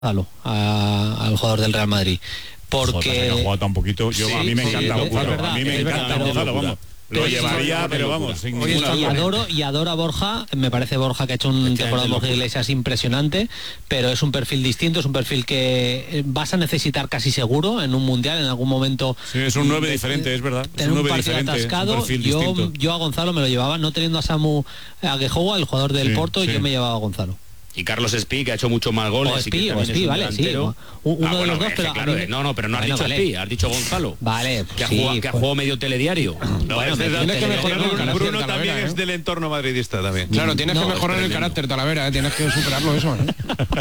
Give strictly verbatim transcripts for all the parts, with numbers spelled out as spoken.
Gonzalo, a, al jugador del Real Madrid. Porque Joder, ha jugado tan poquito. Yo, sí, a mí me sí, encanta es Gonzalo, verdad, a mí me es encanta verdad, Gonzalo, vamos. Lo llevaría, pero vamos, sin Oye, ninguna y duda. adoro y adoro a Borja. Me parece Borja que ha hecho un temporada de Borja Iglesias impresionante, pero es un perfil distinto, es un perfil que vas a necesitar casi seguro en un mundial en algún momento. Sí, es un nueve diferente, es verdad. Es En un un nueve partido diferente, atascado, es un perfil yo, distinto. yo a Gonzalo me lo llevaba, no teniendo a Samu Aguejoa, el jugador del Sí, Porto, sí. yo me llevaba a Gonzalo. Y Carlos Espí, que ha hecho muchos más goles. O y que Espí, o también es Espí, un vale, sí. delantero. Uno Ah, de bueno, los dos, es que pero a claro, mí me- eh, no, no, pero no has Bueno, dicho vale. Espí, has dicho Gonzalo. Vale, Que ha, sí, jugado, que ha pues- jugado medio telediario. Bueno, me- tienes que me- mejorar me- el me- carácter, Bruno también Talavera, es ¿eh? del entorno madridista también. Claro, tienes No, que mejorar es el tremendo. carácter, Talavera, ¿eh? Tienes que superarlo eso, ¿eh?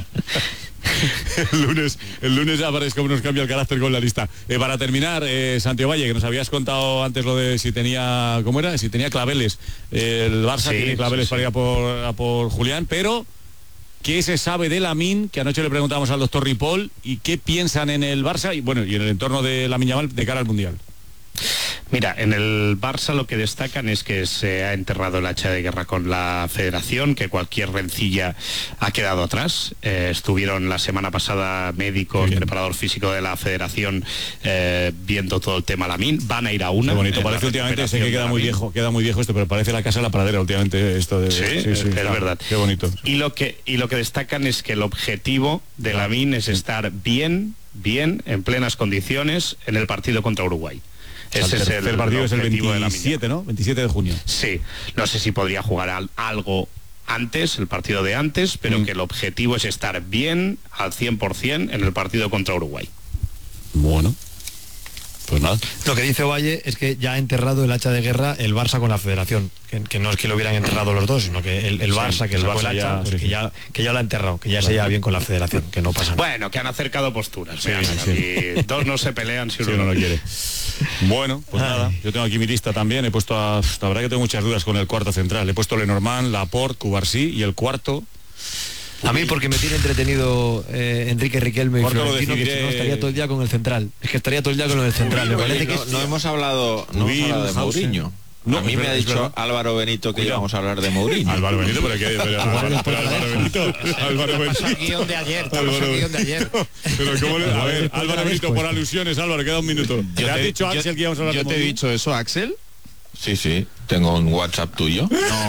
El lunes, el lunes a ver cómo nos cambia el carácter con la lista. Eh, para terminar, eh, Santiago Valle, que nos habías contado antes lo de si tenía, ¿cómo era? Si tenía claveles. Eh, el Barça Sí, tiene claveles sí, para sí. ir a por, a por Julián, pero ¿qué se sabe de Lamine? Que anoche le preguntamos al doctor Ripoll y qué piensan en el Barça y bueno, y en el entorno de Lamine Yamal de cara al Mundial. Mira, en el Barça lo que destacan es que se ha enterrado el hacha de guerra con la Federación, que cualquier rencilla ha quedado atrás. Eh, estuvieron la semana pasada médicos, Bien. preparador físico de la Federación eh, viendo todo el tema Lamine. Van a ir a una. Qué bonito, en la parece últimamente, sé que recuperación queda de muy Lamine. viejo, queda muy viejo esto, pero parece la casa de la pradera últimamente esto de. Sí, es claro, verdad. Qué bonito. Y lo que y lo que destacan es que el objetivo de Lamine es estar bien, bien, en plenas condiciones en el partido contra Uruguay. Ese el es tercer el partido es el objetivo de Lamine. veintisiete, ¿no? veintisiete de junio. Sí, no sé si podría jugar al- algo antes, el partido de antes, pero Mm. que el objetivo es estar bien al cien por ciento en el partido contra Uruguay. Bueno, pues nada. Lo que dice Valle es que ya ha enterrado el hacha de guerra el Barça con la Federación, que, que no es que lo hubieran enterrado los dos, sino que el, el Sí, Barça, que el sacó el Barça hacha, ya, pues sí, que, sí. ya, que ya lo ha enterrado, que ya se lleva bien con la Federación, que no pasa nada. Bueno, que han acercado posturas. Sí, vean, sí. aquí dos no se pelean si Si uno uno no no quiere. quiere. Bueno, pues Ay. nada, yo tengo aquí mi lista también, he puesto a, la verdad que tengo muchas dudas con el cuarto central, he puesto Lenormand, Laporte, Cubarsí y el cuarto, A mí porque me tiene entretenido eh, Enrique Riquelme y Cuarto lo Florentino, que si decidiré- no estaría todo el día con el central. Es que estaría todo el día con el central. Me parece que no, no hemos hablado, no hemos hablado de Wilhausen. Mourinho. No, a mí es me ha verdad, es dicho verdad. Álvaro Benito que Cuidado. íbamos a hablar de Mourinho. Álvaro Benito, pero que pero, Álvaro, pero Álvaro Benito, Álvaro Benito. el guión de ayer, estamos Álvaro al guión de ayer. Pero cómo le, a ver, Álvaro Benito, por alusiones, Álvaro, queda un minuto. ¿Te has dicho Axel que íbamos a hablar yo de te he Mourinho? dicho eso, Axel. Sí, sí, tengo un WhatsApp tuyo.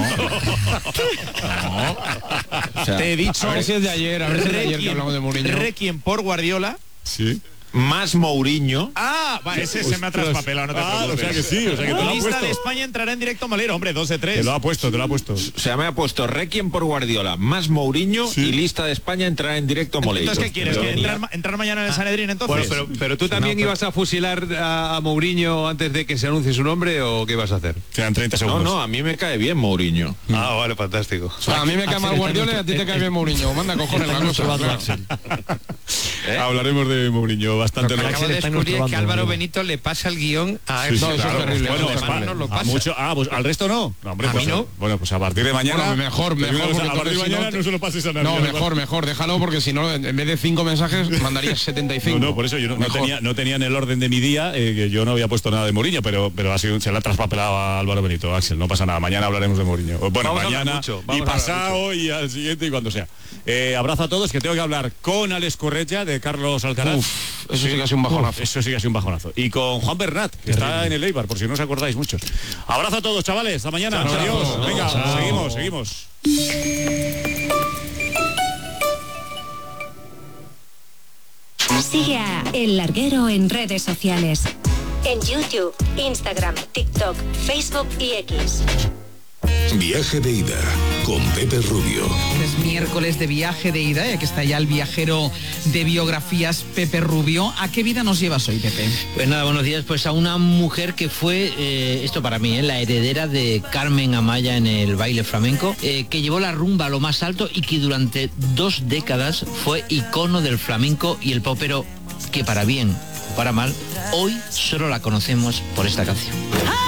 O sea, Te he dicho. A ver si es de ayer, a ver si es de ayer que hablamos de Mourinho. Requiem por Guardiola. Sí. más Mourinho. Ah, vale, ese se me ha Ostras. traspapelado, no te Ah, preocupes. o sea que sí, o sea que te lo ha Lista puesto. de España entrará en directo Malero, hombre, dos de tres. Te lo ha puesto, te lo ha puesto. O sea, me ha puesto Requiem por Guardiola, más Mourinho Sí. y lista de España entrará en directo Moleiro. Entonces, ¿qué quieres? Pero ¿Que venía- entrar, ma- entrar mañana en el Sanedrín entonces? Bueno, pero, pero tú también ibas a fusilar a, a Mourinho antes de que se anuncie su nombre o qué ibas a hacer? Quedan treinta No, segundos. no, a mí me cae bien Mourinho. Ah, vale, fantástico. A mí me cae mal Guardiola y a ti te cae bien Mourinho. Manda cojones la cosa. claro. ¿Eh? Hablaremos de Mourinho bastante. Lo que ¿no? acabo de descubrir es que Álvaro Benito le pasa el guión a Sí, sí, No, eso claro. es terrible. Bueno, eso es pues, terrible. no lo a pasa. mucho, ah, pues al resto no. No, hombre, A pues, mí no. Bueno, pues a partir de mañana. Bueno, mejor, mejor, Terminamos, porque a partir de entonces si mañana no te- no se lo pases a nadie. No, mejor, mejor, déjalo porque si no, en vez de cinco mensajes, mandarías setenta y cinco. No, no, por eso yo no, no Mejor. tenía, no tenía en el orden de mi día, eh, que yo no había puesto nada de Mourinho, pero, pero ha sido, se le ha traspapelado a Álvaro Benito, Axel, no pasa nada, mañana hablaremos de Mourinho. Bueno, Vamos a hablar mañana mucho, y vamos a hablar pasado y al siguiente y cuando sea. Eh, abrazo a todos, que tengo que hablar con Alex Correia de Carlos Alcaraz. Uf, eso sí que ha sido un bajonazo. Uf, eso sí que ha sido un bajonazo. Y con Juan Bernat, que está en el Eibar, por si no os acordáis muchos. Abrazo a todos, chavales, hasta mañana. Chao, Adiós. chao. Venga, Chao. seguimos, seguimos. Sigue a El Larguero en redes sociales. En YouTube, Instagram, TikTok, Facebook y X. Viaje de ida con Pepe Rubio. Es miércoles de viaje de ida y aquí está ya el viajero de biografías Pepe Rubio. ¿A qué vida nos llevas hoy, Pepe? Pues nada, buenos días. Pues a una mujer que fue, eh, esto para mí, eh, la heredera de Carmen Amaya en el baile flamenco, eh, que llevó la rumba a lo más alto y que durante dos décadas fue icono del flamenco y el popero, que para bien o para mal, hoy solo la conocemos por esta canción.